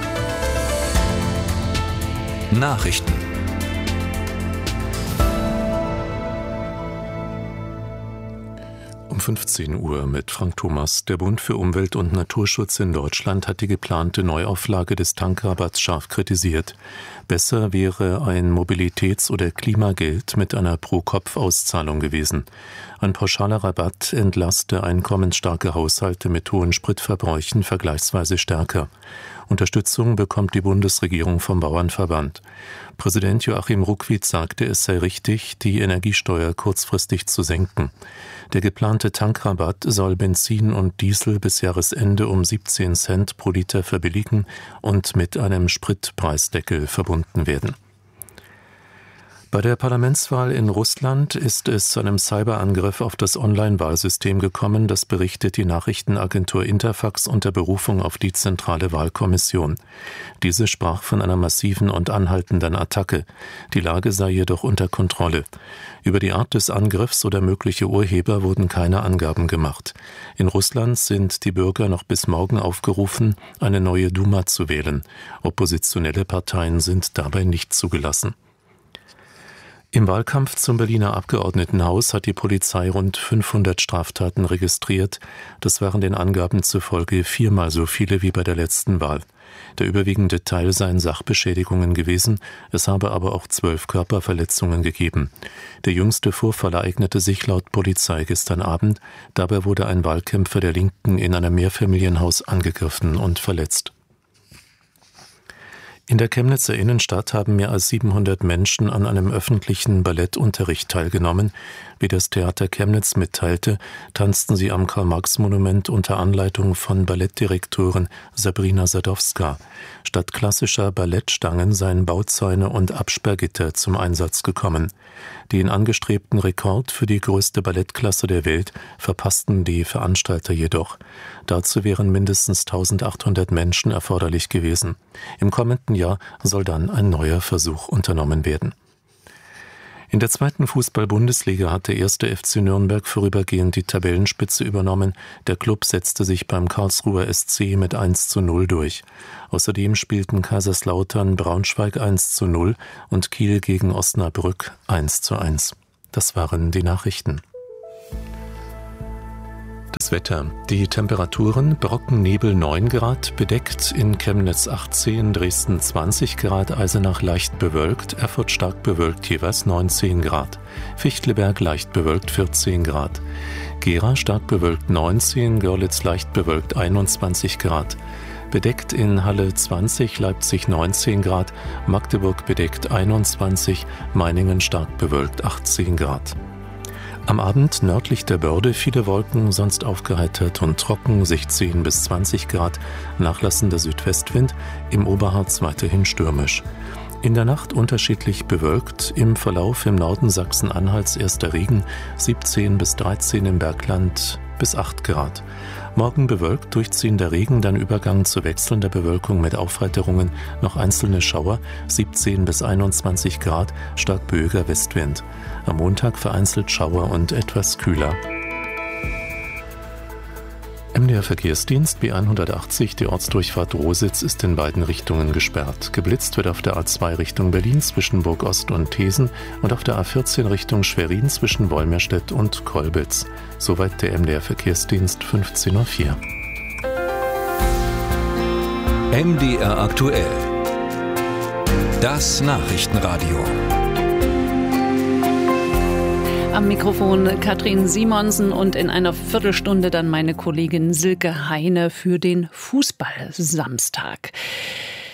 Nachrichten.
Um 15 Uhr mit Frank Thomas. Der Bund für Umwelt und Naturschutz in Deutschland hat die geplante Neuauflage des Tankrabatts scharf kritisiert. Besser wäre ein Mobilitäts- oder Klimageld mit einer Pro-Kopf-Auszahlung gewesen. Ein pauschaler Rabatt entlaste einkommensstarke Haushalte mit hohen Spritverbräuchen vergleichsweise stärker. Unterstützung bekommt die Bundesregierung vom Bauernverband. Präsident Joachim Ruckwied sagte, es sei richtig, die Energiesteuer kurzfristig zu senken. Der geplante Tankrabatt soll Benzin und Diesel bis Jahresende um 17 Cent pro Liter verbilligen und mit einem Spritpreisdeckel verbunden werden. Bei der Parlamentswahl in Russland ist es zu einem Cyberangriff auf das Online-Wahlsystem gekommen, das berichtet die Nachrichtenagentur Interfax unter Berufung auf die Zentrale Wahlkommission. Diese sprach von einer massiven und anhaltenden Attacke. Die Lage sei jedoch unter Kontrolle. Über die Art des Angriffs oder mögliche Urheber wurden keine Angaben gemacht. In Russland sind die Bürger noch bis morgen aufgerufen, eine neue Duma zu wählen. Oppositionelle Parteien sind dabei nicht zugelassen. Im Wahlkampf zum Berliner Abgeordnetenhaus hat die Polizei rund 500 Straftaten registriert. Das waren den Angaben zufolge 4-mal so viele wie bei der letzten Wahl. Der überwiegende Teil seien Sachbeschädigungen gewesen, es habe aber auch 12 Körperverletzungen gegeben. Der jüngste Vorfall ereignete sich laut Polizei gestern Abend. Dabei wurde ein Wahlkämpfer der Linken in einem Mehrfamilienhaus angegriffen und verletzt. In der Chemnitzer Innenstadt haben mehr als 700 Menschen an einem öffentlichen Ballettunterricht teilgenommen. Wie das Theater Chemnitz mitteilte, tanzten sie am Karl-Marx-Monument unter Anleitung von Ballettdirektorin Sabrina Sadowska. Statt klassischer Ballettstangen seien Bauzäune und Absperrgitter zum Einsatz gekommen. Den angestrebten Rekord für die größte Ballettklasse der Welt verpassten die Veranstalter jedoch. Dazu wären mindestens 1800 Menschen erforderlich gewesen. Im kommenden Jahr soll dann ein neuer Versuch unternommen werden. In der 2. Fußball-Bundesliga hat der 1. FC Nürnberg vorübergehend die Tabellenspitze übernommen. Der Klub setzte sich beim Karlsruher SC mit 1:0 durch. Außerdem spielten Kaiserslautern Braunschweig 1:0 und Kiel gegen Osnabrück 1:1. Das waren die Nachrichten. Das Wetter. Die Temperaturen: Brockennebel 9 Grad, bedeckt, in Chemnitz 18, Dresden 20 Grad, Eisenach leicht bewölkt, Erfurt stark bewölkt, jeweils 19 Grad. Fichtelberg leicht bewölkt 14 Grad. Gera stark bewölkt 19, Görlitz leicht bewölkt 21 Grad. Bedeckt in Halle 20, Leipzig 19 Grad, Magdeburg bedeckt 21, Meiningen stark bewölkt 18 Grad. Am Abend nördlich der Börde viele Wolken, sonst aufgeheitert und trocken, 16 bis 20 Grad, nachlassender Südwestwind, im Oberharz weiterhin stürmisch. In der Nacht unterschiedlich bewölkt, im Verlauf im Norden Sachsen-Anhalts erster Regen, 17 bis 13 im Bergland bis 8 Grad. Morgen bewölkt, durchziehender Regen, dann Übergang zu wechselnder Bewölkung mit Aufheiterungen, noch einzelne Schauer, 17 bis 21 Grad, stark böiger Westwind. Am Montag vereinzelt Schauer und etwas kühler. MDR Verkehrsdienst B180, die Ortsdurchfahrt Rositz, ist in beiden Richtungen gesperrt. Geblitzt wird auf der A2 Richtung Berlin zwischen Burgost und Thesen und auf der A14 Richtung Schwerin zwischen Wolmirstedt und Kolbitz. Soweit der MDR Verkehrsdienst 15:04 Uhr.
MDR aktuell. Das Nachrichtenradio.
Am Mikrofon Katrin Simonsen und in einer Viertelstunde dann meine Kollegin Silke Heine für den Fußballsamstag.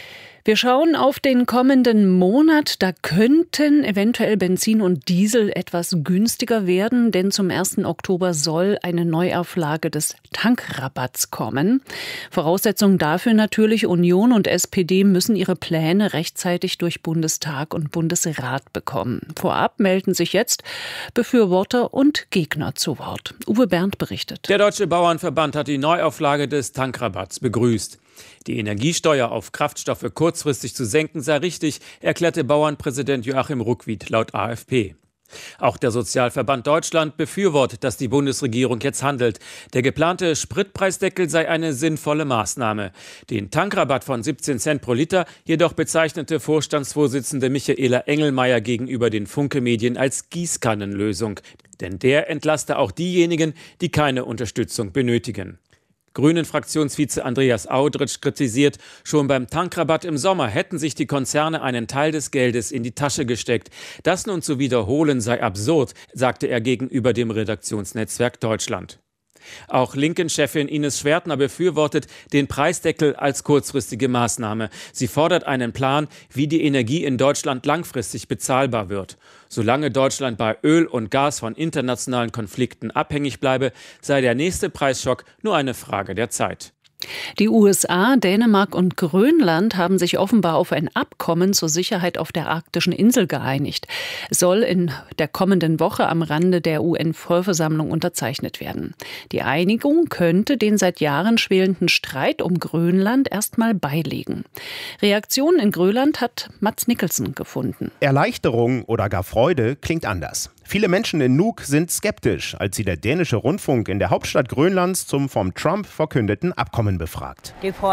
Wir schauen auf den kommenden Monat. Da könnten eventuell Benzin und Diesel etwas günstiger werden, denn zum 1. Oktober soll eine Neuauflage des Tankrabatts kommen. Voraussetzung dafür natürlich, Union und SPD müssen ihre Pläne rechtzeitig durch Bundestag und Bundesrat bekommen. Vorab melden sich jetzt Befürworter und Gegner zu Wort. Uwe Bernd berichtet.
Der Deutsche Bauernverband hat die Neuauflage des Tankrabatts begrüßt. Die Energiesteuer auf Kraftstoffe kurzfristig zu senken sei richtig, erklärte Bauernpräsident Joachim Ruckwied laut AfP. Auch der Sozialverband Deutschland befürwortet, dass die Bundesregierung jetzt handelt. Der geplante Spritpreisdeckel sei eine sinnvolle Maßnahme. Den Tankrabatt von 17 Cent pro Liter jedoch bezeichnete Vorstandsvorsitzende Michaela Engelmeier gegenüber den Funke-Medien als Gießkannenlösung. Denn der entlaste auch diejenigen, die keine Unterstützung benötigen. Grünen-Fraktionsvize Andreas Audritsch kritisiert, schon beim Tankrabatt im Sommer hätten sich die Konzerne einen Teil des Geldes in die Tasche gesteckt. Das nun zu wiederholen sei absurd, sagte er gegenüber dem Redaktionsnetzwerk Deutschland. Auch Linken-Chefin Ines Schwertner befürwortet den Preisdeckel als kurzfristige Maßnahme. Sie fordert einen Plan, wie die Energie in Deutschland langfristig bezahlbar wird. Solange Deutschland bei Öl und Gas von internationalen Konflikten abhängig bleibe, sei der nächste Preisschock nur eine Frage der Zeit.
Die USA, Dänemark und Grönland haben sich offenbar auf ein Abkommen zur Sicherheit auf der arktischen Insel geeinigt. Es soll in der kommenden Woche am Rande der UN-Vollversammlung unterzeichnet werden. Die Einigung könnte den seit Jahren schwelenden Streit um Grönland erstmal beilegen. Reaktionen in Grönland hat Mats Nicholson gefunden.
Erleichterung oder gar Freude klingt anders. Viele Menschen in Nuuk sind skeptisch, als sie der dänische Rundfunk in der Hauptstadt Grönlands zum vom Trump verkündeten Abkommen befragt.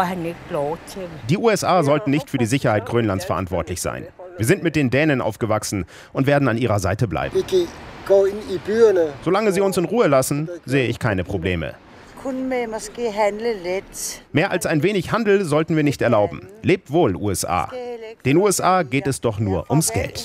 Die USA sollten nicht für die Sicherheit Grönlands verantwortlich sein. Wir sind mit den Dänen aufgewachsen und werden an ihrer Seite bleiben. Solange sie uns in Ruhe lassen, sehe ich keine Probleme. Mehr als ein wenig Handel sollten wir nicht erlauben. Lebt wohl, USA. Den USA geht es doch nur ums Geld.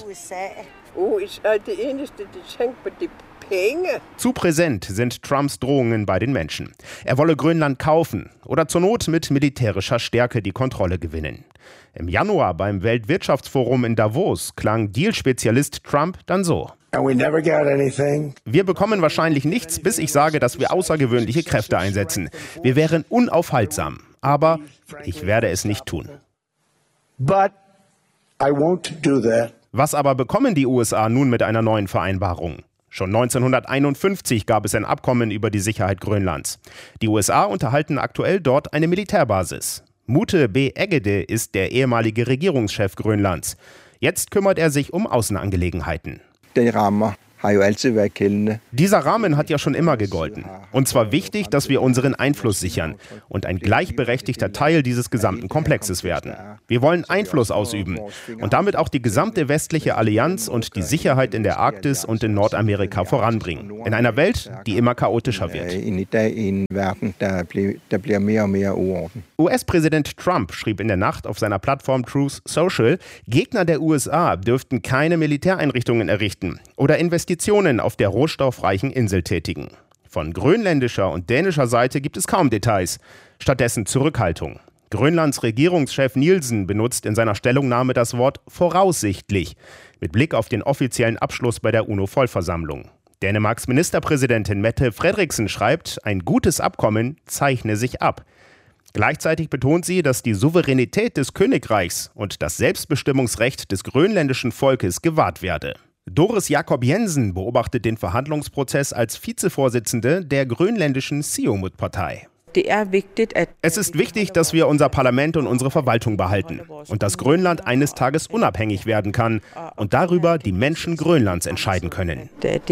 Zu präsent sind Trumps Drohungen bei den Menschen. Er wolle Grönland kaufen oder zur Not mit militärischer Stärke die Kontrolle gewinnen. Im Januar beim Weltwirtschaftsforum in Davos klang Deal-Spezialist Trump dann so: Wir bekommen wahrscheinlich nichts, bis ich sage, dass wir außergewöhnliche Kräfte einsetzen. Wir wären unaufhaltsam, aber ich werde es nicht tun. But I won't do that. Was aber bekommen die USA nun mit einer neuen Vereinbarung? Schon 1951 gab es ein Abkommen über die Sicherheit Grönlands. Die USA unterhalten aktuell dort eine Militärbasis. Mute B. Eggede ist der ehemalige Regierungschef Grönlands. Jetzt kümmert er sich um Außenangelegenheiten. Dieser Rahmen hat ja schon immer gegolten. Und zwar wichtig, dass wir unseren Einfluss sichern und ein gleichberechtigter Teil dieses gesamten Komplexes werden. Wir wollen Einfluss ausüben und damit auch die gesamte westliche Allianz und die Sicherheit in der Arktis und in Nordamerika voranbringen. In einer Welt, die immer chaotischer wird. US-Präsident Trump schrieb in der Nacht auf seiner Plattform Truth Social, Gegner der USA dürften keine Militäreinrichtungen errichten oder Investitionen auf der rohstoffreichen Insel tätigen. Von grönländischer und dänischer Seite gibt es kaum Details, stattdessen Zurückhaltung. Grönlands Regierungschef Nielsen benutzt in seiner Stellungnahme das Wort voraussichtlich, mit Blick auf den offiziellen Abschluss bei der UNO-Vollversammlung. Dänemarks Ministerpräsidentin Mette Frederiksen schreibt, ein gutes Abkommen zeichne sich ab. Gleichzeitig betont sie, dass die Souveränität des Königreichs und das Selbstbestimmungsrecht des grönländischen Volkes gewahrt werde. Doris Jakob Jensen beobachtet den Verhandlungsprozess als Vizevorsitzende der grönländischen Siumut-Partei. Es ist wichtig, dass wir unser Parlament und unsere Verwaltung behalten und dass Grönland eines Tages unabhängig werden kann und darüber die Menschen Grönlands entscheiden können.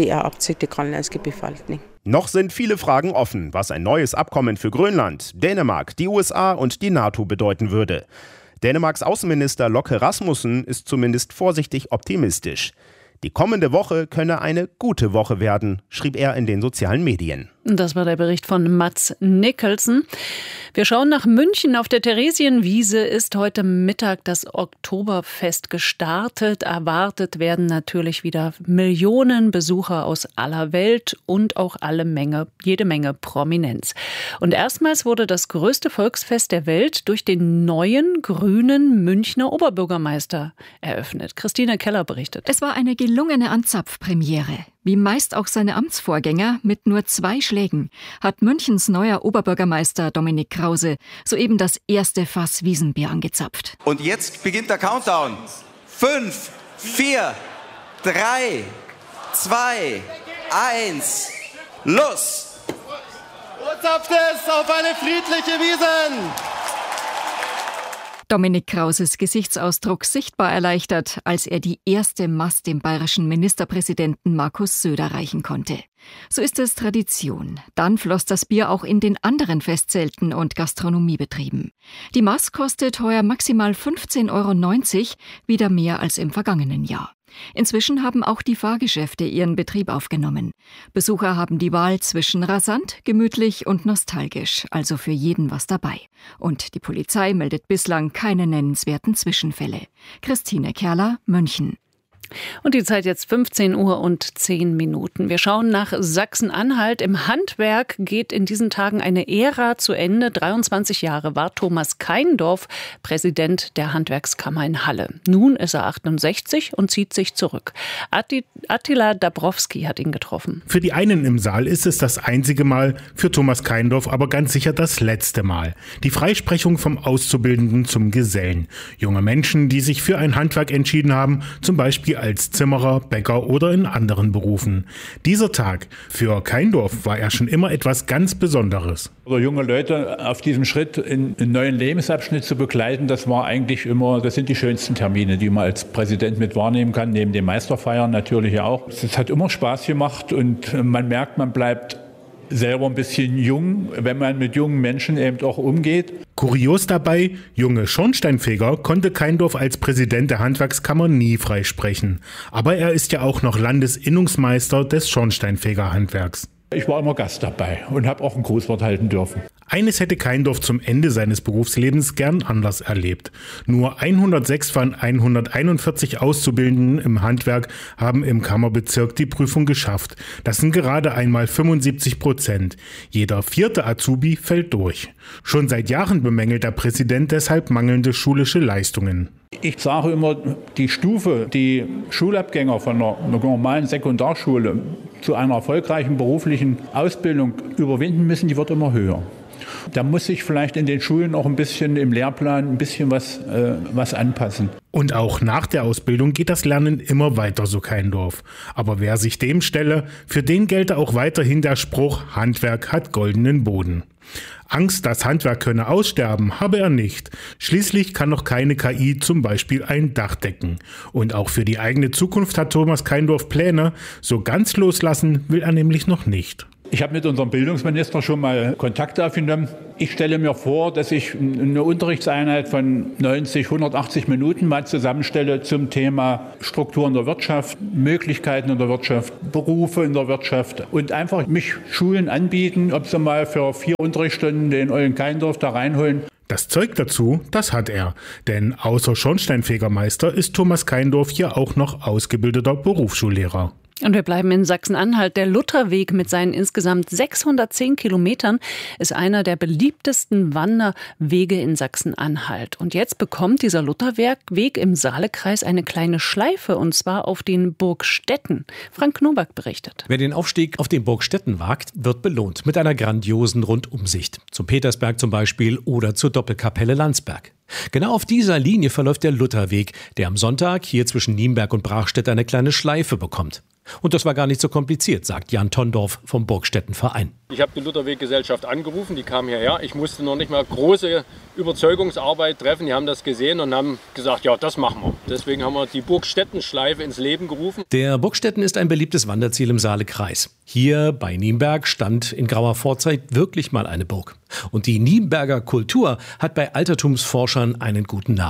Noch sind viele Fragen offen, was ein neues Abkommen für Grönland, Dänemark, die USA und die NATO bedeuten würde. Dänemarks Außenminister Locke Rasmussen ist zumindest vorsichtig optimistisch. Die kommende Woche könne eine gute Woche werden, schrieb er in den sozialen Medien.
Das war der Bericht von Mats Nicholson. Wir schauen nach München. Auf der Theresienwiese ist heute Mittag das Oktoberfest gestartet. Erwartet werden natürlich wieder Millionen Besucher aus aller Welt und auch jede Menge Prominenz. Und erstmals wurde das größte Volksfest der Welt durch den neuen grünen Münchner Oberbürgermeister eröffnet. Christine Keller berichtet.
Es war eine gelungene Anzapfpremiere. Wie meist auch seine Amtsvorgänger mit nur 2 Schlägen hat Münchens neuer Oberbürgermeister Dominik Krause soeben das erste Fass Wiesenbier angezapft.
Und jetzt beginnt der Countdown. 5, 4, 3, 2, 1, los!
Zapft es auf eine friedliche Wiesn!
Dominik Krauses Gesichtsausdruck sichtbar erleichtert, als er die erste Mast dem bayerischen Ministerpräsidenten Markus Söder reichen konnte. So ist es Tradition. Dann floss das Bier auch in den anderen Festzelten und Gastronomiebetrieben. Die Mast kostet heuer maximal 15,90 €, wieder mehr als im vergangenen Jahr. Inzwischen haben auch die Fahrgeschäfte ihren Betrieb aufgenommen. Besucher haben die Wahl zwischen rasant, gemütlich und nostalgisch, also für jeden was dabei. Und die Polizei meldet bislang keine nennenswerten Zwischenfälle. Christine Kerler, München.
Und die Zeit jetzt 15:10 Uhr. Wir schauen nach Sachsen-Anhalt. Im Handwerk geht in diesen Tagen eine Ära zu Ende. 23 Jahre war Thomas Keindorf Präsident der Handwerkskammer in Halle. Nun ist er 68 und zieht sich zurück. Attila Dabrowski hat ihn getroffen.
Für die einen im Saal ist es das einzige Mal, für Thomas Keindorf aber ganz sicher das letzte Mal. Die Freisprechung vom Auszubildenden zum Gesellen. Junge Menschen, die sich für ein Handwerk entschieden haben, zum Beispiel als Zimmerer, Bäcker oder in anderen Berufen. Dieser Tag für Keindorf war er schon immer etwas ganz Besonderes.
Oder junge Leute auf diesem Schritt in einen neuen Lebensabschnitt zu begleiten, das sind die schönsten Termine, die man als Präsident mit wahrnehmen kann, neben den Meisterfeiern natürlich auch. Es hat immer Spaß gemacht und man merkt, man bleibt selber ein bisschen jung, wenn man mit jungen Menschen eben auch umgeht.
Kurios dabei, junge Schornsteinfeger konnte Keindorf als Präsident der Handwerkskammer nie freisprechen. Aber er ist ja auch noch Landesinnungsmeister des Schornsteinfegerhandwerks.
Ich war immer Gast dabei und habe auch ein Grußwort halten dürfen.
Eines hätte Keindorf zum Ende seines Berufslebens gern anders erlebt. Nur 106 von 141 Auszubildenden im Handwerk haben im Kammerbezirk die Prüfung geschafft. Das sind gerade einmal 75%. Jeder 4. Azubi fällt durch. Schon seit Jahren bemängelt der Präsident deshalb mangelnde schulische Leistungen.
Ich sage immer, die Stufe, die Schulabgänger von einer normalen Sekundarschule zu einer erfolgreichen beruflichen Ausbildung überwinden müssen, die wird immer höher. Da muss sich vielleicht in den Schulen auch ein bisschen im Lehrplan ein bisschen was anpassen.
Und auch nach der Ausbildung geht das Lernen immer weiter, so Keindorf. Aber wer sich dem stelle, für den gelte auch weiterhin der Spruch, Handwerk hat goldenen Boden. Angst, das Handwerk könne aussterben, habe er nicht. Schließlich kann noch keine KI zum Beispiel ein Dach decken. Und auch für die eigene Zukunft hat Thomas Keindorf Pläne. So ganz loslassen will er nämlich noch nicht.
Ich habe mit unserem Bildungsminister schon mal Kontakt aufgenommen. Ich stelle mir vor, dass ich eine Unterrichtseinheit von 90, 180 Minuten mal zusammenstelle zum Thema Strukturen der Wirtschaft, Möglichkeiten in der Wirtschaft, Berufe in der Wirtschaft und einfach mich Schulen anbieten, ob sie mal für 4 Unterrichtsstunden den Eulen Keindorf da reinholen.
Das Zeug dazu, das hat er. Denn außer Schornsteinfegermeister ist Thomas Keindorf hier auch noch ausgebildeter Berufsschullehrer.
Und wir bleiben in Sachsen-Anhalt. Der Lutherweg mit seinen insgesamt 610 Kilometern ist einer der beliebtesten Wanderwege in Sachsen-Anhalt. Und jetzt bekommt dieser Lutherweg im Saalekreis eine kleine Schleife, und zwar auf den Burgstetten. Frank Nowak berichtet.
Wer den Aufstieg auf den Burgstetten wagt, wird belohnt mit einer grandiosen Rundumsicht. Zum Petersberg zum Beispiel oder zur Doppelkapelle Landsberg. Genau auf dieser Linie verläuft der Lutherweg, der am Sonntag hier zwischen Nienberg und Brachstedt eine kleine Schleife bekommt. Und das war gar nicht so kompliziert, sagt Jan Tondorf vom Burgstettenverein.
Ich habe die Lutherweggesellschaft angerufen, die kam hierher. Ich musste noch nicht mal große Überzeugungsarbeit treffen. Die haben das gesehen und haben gesagt, ja, das machen wir. Deswegen haben wir die Burgstettenschleife ins Leben gerufen.
Der Burgstetten ist ein beliebtes Wanderziel im Saalekreis. Hier bei Nienberg stand in grauer Vorzeit wirklich mal eine Burg. Und die Nienberger Kultur hat bei Altertumsforschern einen guten Namen.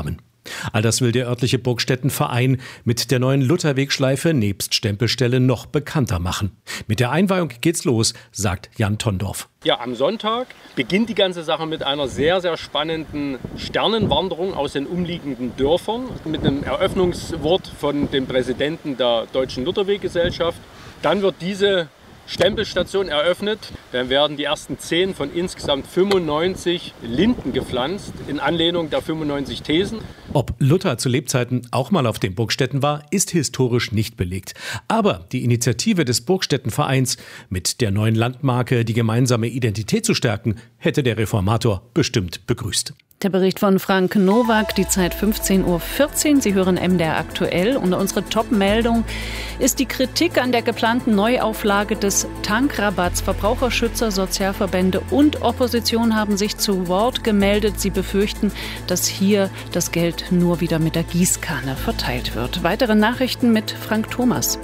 All das will der örtliche Burgstädtenverein mit der neuen Lutherwegschleife nebst Stempelstelle noch bekannter machen. Mit der Einweihung geht's los, sagt Jan Tondorf.
Ja, am Sonntag beginnt die ganze Sache mit einer sehr, sehr spannenden Sternenwanderung aus den umliegenden Dörfern mit einem Eröffnungswort von dem Präsidenten der Deutschen Lutherweggesellschaft. Dann wird diese Stempelstation eröffnet. Dann werden die ersten 10 von insgesamt 95 Linden gepflanzt, in Anlehnung der 95 Thesen.
Ob Luther zu Lebzeiten auch mal auf den Burgstädten war, ist historisch nicht belegt. Aber die Initiative des Burgstädtenvereins, mit der neuen Landmarke die gemeinsame Identität zu stärken, hätte der Reformator bestimmt begrüßt.
Der Bericht von Frank Nowak, die Zeit 15:14 Uhr. Sie hören MDR aktuell. Und unsere Top-Meldung ist die Kritik an der geplanten Neuauflage des Tankrabatts. Verbraucherschützer, Sozialverbände und Opposition haben sich zu Wort gemeldet. Sie befürchten, dass hier das Geld nur wieder mit der Gießkanne verteilt wird. Weitere Nachrichten mit Frank Thomas.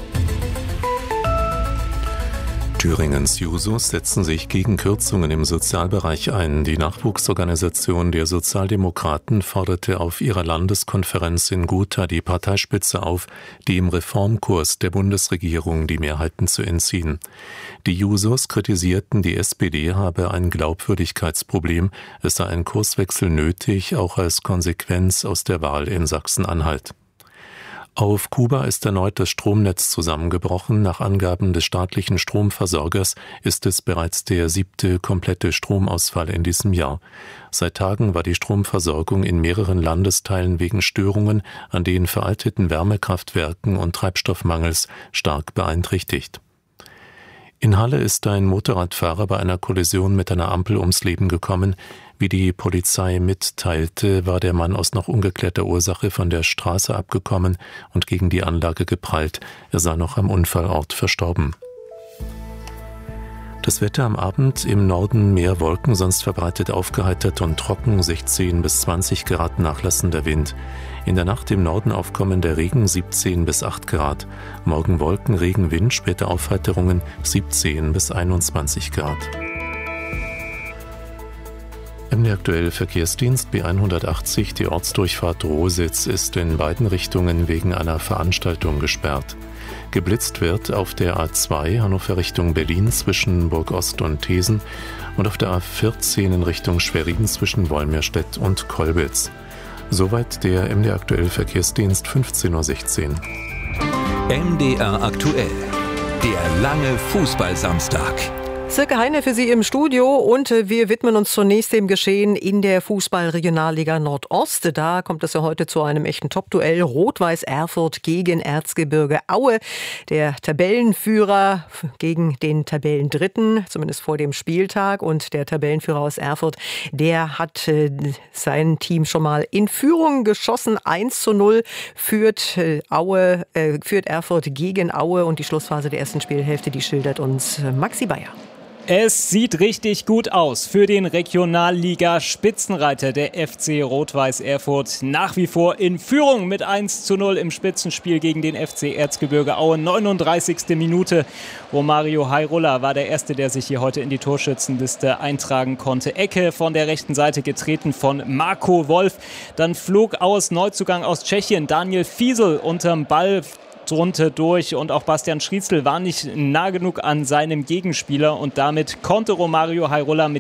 Thüringens Jusos setzen sich gegen Kürzungen im Sozialbereich ein. Die Nachwuchsorganisation der Sozialdemokraten forderte auf ihrer Landeskonferenz in Gotha die Parteispitze auf, dem Reformkurs der Bundesregierung die Mehrheiten zu entziehen. Die Jusos kritisierten, die SPD habe ein Glaubwürdigkeitsproblem, es sei ein Kurswechsel nötig, auch als Konsequenz aus der Wahl in Sachsen-Anhalt. Auf Kuba ist erneut das Stromnetz zusammengebrochen. Nach Angaben des staatlichen Stromversorgers ist es bereits der 7. komplette Stromausfall in diesem Jahr. Seit Tagen war die Stromversorgung in mehreren Landesteilen wegen Störungen an den veralteten Wärmekraftwerken und Treibstoffmangels stark beeinträchtigt. In Halle ist ein Motorradfahrer bei einer Kollision mit einer Ampel ums Leben gekommen. Wie die Polizei mitteilte, war der Mann aus noch ungeklärter Ursache von der Straße abgekommen und gegen die Anlage geprallt. Er sei noch am Unfallort verstorben. Das Wetter am Abend: im Norden mehr Wolken, sonst verbreitet aufgeheitert und trocken, 16 bis 20 Grad nachlassender Wind. In der Nacht im Norden aufkommender Regen, 17 bis 8 Grad. Morgen Wolken, Regen, Wind, später Aufheiterungen, 17 bis 21 Grad. MDR aktuell Verkehrsdienst B180, die Ortsdurchfahrt Rositz ist in beiden Richtungen wegen einer Veranstaltung gesperrt. Geblitzt wird auf der A2 Hannover Richtung Berlin zwischen Burgost und Thesen und auf der A14 in Richtung Schwerin zwischen Wolmirstedt und Kolbitz. Soweit der MDR aktuell Verkehrsdienst, 15:16 Uhr.
MDR aktuell, der lange Fußballsamstag.
Silke Heine für Sie im Studio und wir widmen uns zunächst dem Geschehen in der Fußball-Regionalliga Nordost. Da kommt es ja heute zu einem echten Top-Duell. Rot-Weiß Erfurt gegen Erzgebirge Aue. Der Tabellenführer gegen den Tabellendritten, zumindest vor dem Spieltag. Und der Tabellenführer aus Erfurt, der hat sein Team schon mal in Führung geschossen. 1:0 führt Erfurt gegen Aue. Und die Schlussphase der ersten Spielhälfte, die schildert uns Maxi Bayer.
Es sieht richtig gut aus für den Regionalliga-Spitzenreiter. Der FC Rot-Weiß Erfurt nach wie vor in Führung mit 1:0 im Spitzenspiel gegen den FC Erzgebirge Aue. 39. Minute. Romario Hairola war der Erste, der sich hier heute in die Torschützenliste eintragen konnte. Ecke von der rechten Seite getreten von Marco Wolf. Dann flog Aues Neuzugang aus Tschechien, Daniel Fiesel, unterm Ball drunter durch und auch Bastian Schrietzel war nicht nah genug an seinem Gegenspieler und damit konnte Romario Hairola mit